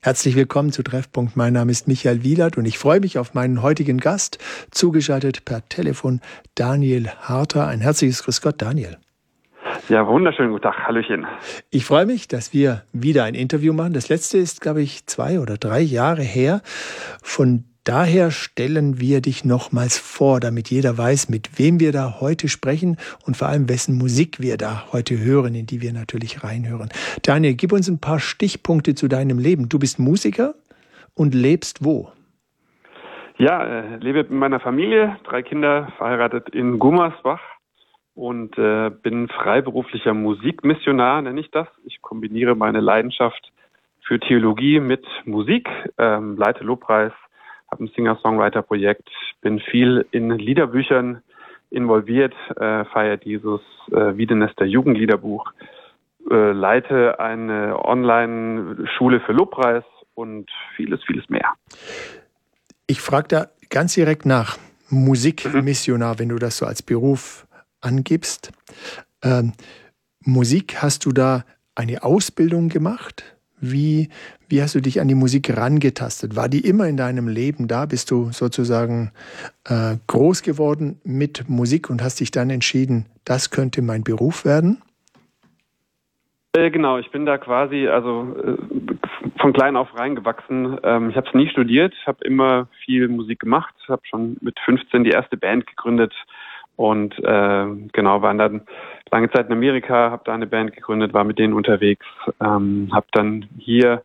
Herzlich willkommen zu Treffpunkt. Mein Name ist Michael Wielert und ich freue mich auf meinen heutigen Gast, zugeschaltet per Telefon Daniel Harter. Ein herzliches Grüß Gott, Daniel. Ja, wunderschönen guten Tag. Hallöchen. Ich freue mich, dass wir wieder ein Interview machen. Das letzte ist, glaube ich, 2 oder 3 Jahre her. Von daher stellen wir dich nochmals vor, damit jeder weiß, mit wem wir da heute sprechen und vor allem, wessen Musik wir da heute hören, in die wir natürlich reinhören. Daniel, gib uns ein paar Stichpunkte zu deinem Leben. Du bist Musiker und lebst wo? Ja, lebe mit meiner Familie, 3 Kinder, verheiratet in Gummersbach und bin freiberuflicher Musikmissionar, nenne ich das. Ich kombiniere meine Leidenschaft für Theologie mit Musik, leite Lobpreis, habe ein Singer-Songwriter-Projekt, bin viel in Liederbüchern involviert, feiere dieses Wiedenester Jugendliederbuch, leite eine Online-Schule für Lobpreis und vieles mehr. Ich frage da ganz direkt nach. Musikmissionar, wenn du das so als Beruf angibst. Musik, hast du da eine Ausbildung gemacht? Wie hast du dich an die Musik herangetastet? War die immer in deinem Leben da? Bist du sozusagen groß geworden mit Musik und hast dich dann entschieden, das könnte mein Beruf werden? Genau, ich bin da quasi von klein auf reingewachsen. Ich habe es nie studiert, habe immer viel Musik gemacht, habe schon mit 15 die erste Band gegründet und war dann lange Zeit in Amerika, habe da eine Band gegründet, war mit denen unterwegs, habe dann hier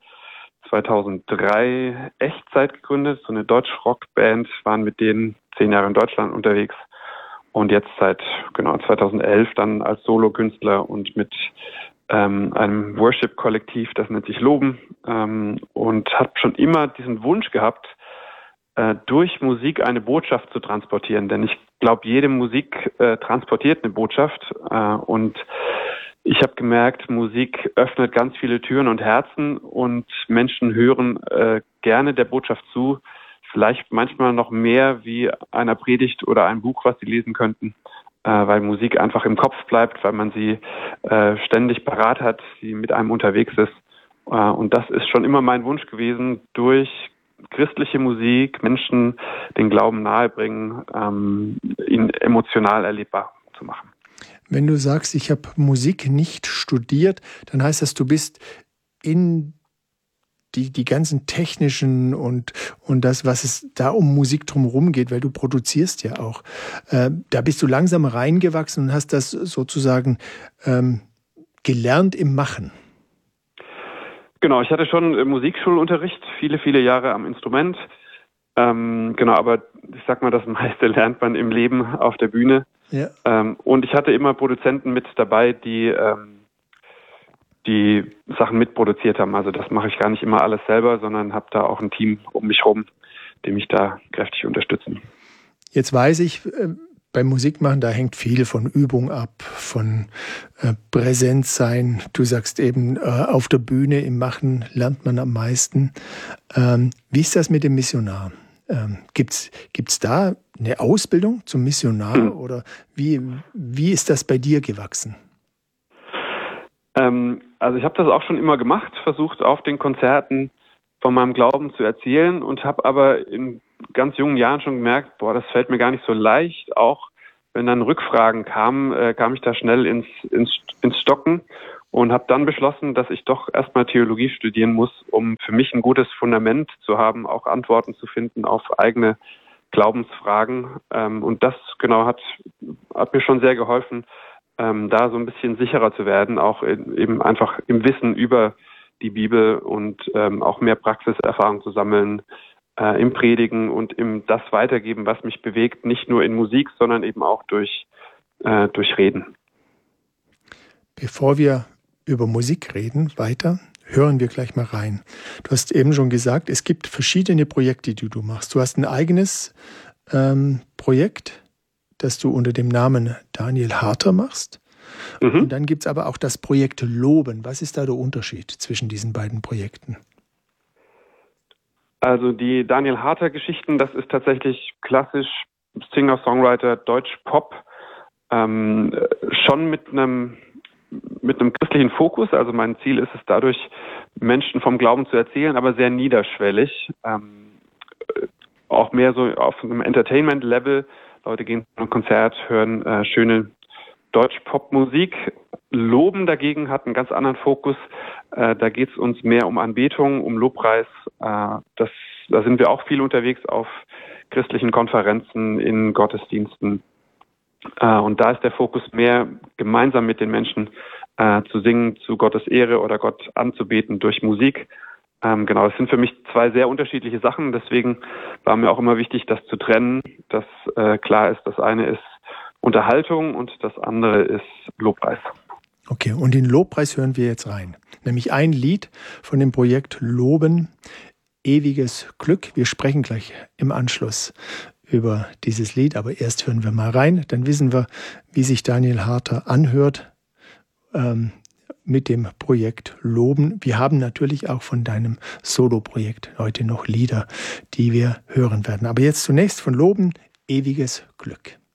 2003 Echtzeit gegründet, so eine Deutsch-Rock-Band, waren mit denen 10 Jahre in Deutschland unterwegs und jetzt seit 2011 dann als Solo-Künstler und mit einem Worship-Kollektiv, das nennt sich Loben, und habe schon immer diesen Wunsch gehabt, durch Musik eine Botschaft zu transportieren. Denn ich glaube, jede Musik transportiert eine Botschaft. Und ich habe gemerkt, Musik öffnet ganz viele Türen und Herzen und Menschen hören gerne der Botschaft zu. Vielleicht manchmal noch mehr wie einer Predigt oder einem Buch, was sie lesen könnten. Weil Musik einfach im Kopf bleibt, weil man sie ständig parat hat, sie mit einem unterwegs ist. Und das ist schon immer mein Wunsch gewesen, durch christliche Musik Menschen den Glauben nahebringen, ihn emotional erlebbar zu machen. Wenn du sagst, ich habe Musik nicht studiert, dann heißt das, du bist in die ganzen technischen und das, was es da um Musik drumherum geht, weil du produzierst ja auch. Da bist du langsam reingewachsen und hast das sozusagen gelernt im Machen. Genau, ich hatte schon Musikschulunterricht, viele Jahre am Instrument. Aber ich sag mal, das meiste lernt man im Leben auf der Bühne. Ja. Und ich hatte immer Produzenten mit dabei, die Sachen mitproduziert haben. Also das mache ich gar nicht immer alles selber, sondern habe da auch ein Team um mich rum, die mich da kräftig unterstützen. Jetzt weiß ich, beim Musikmachen, da hängt viel von Übung ab, von Präsenz sein. Du sagst eben, auf der Bühne im Machen lernt man am meisten. Wie ist das mit dem Missionar? Gibt's da eine Ausbildung zum Missionar oder wie ist das bei dir gewachsen? Also ich habe das auch schon immer gemacht, versucht auf den Konzerten von meinem Glauben zu erzählen und habe aber in ganz jungen Jahren schon gemerkt, das fällt mir gar nicht so leicht. Auch wenn dann Rückfragen kamen, kam ich da schnell ins Stocken und habe dann beschlossen, dass ich doch erstmal Theologie studieren muss, um für mich ein gutes Fundament zu haben, auch Antworten zu finden auf eigene Glaubensfragen. Und das hat mir schon sehr geholfen, da so ein bisschen sicherer zu werden, auch eben einfach im Wissen über die Bibel und auch mehr Praxiserfahrung zu sammeln im Predigen und im das weitergeben, was mich bewegt, nicht nur in Musik, sondern eben auch durch Reden. Bevor wir über Musik reden, weiter, hören wir gleich mal rein. Du hast eben schon gesagt, es gibt verschiedene Projekte, die du machst. Du hast ein eigenes Projekt, das du unter dem Namen Daniel Harter machst. Mhm. Und dann gibt es aber auch das Projekt Loben. Was ist da der Unterschied zwischen diesen beiden Projekten? Also die Daniel Harter Geschichten, das ist tatsächlich klassisch Singer-Songwriter, Deutsch-Pop, schon mit einem christlichen Fokus. Also mein Ziel ist es dadurch, Menschen vom Glauben zu erzählen, aber sehr niederschwellig. Auch mehr so auf einem Entertainment-Level. Leute gehen zu einem Konzert, hören schöne Deutsch-Pop-Musik. Loben dagegen hat einen ganz anderen Fokus. Da geht es uns mehr um Anbetung, um Lobpreis. Da sind wir auch viel unterwegs auf christlichen Konferenzen, in Gottesdiensten. Und da ist der Fokus mehr, gemeinsam mit den Menschen zu singen, zu Gottes Ehre oder Gott anzubeten durch Musik. Genau, das sind für mich zwei sehr unterschiedliche Sachen. Deswegen war mir auch immer wichtig, das zu trennen, dass klar ist, das eine ist Unterhaltung und das andere ist Lobpreis. Okay, und in Lobpreis hören wir jetzt rein. Nämlich ein Lied von dem Projekt Loben, ewiges Glück. Wir sprechen gleich im Anschluss über dieses Lied, aber erst hören wir mal rein. Dann wissen wir, wie sich Daniel Harter anhört mit dem Projekt Loben. Wir haben natürlich auch von deinem Solo-Projekt heute noch Lieder, die wir hören werden. Aber jetzt zunächst von Loben, ewiges Glück.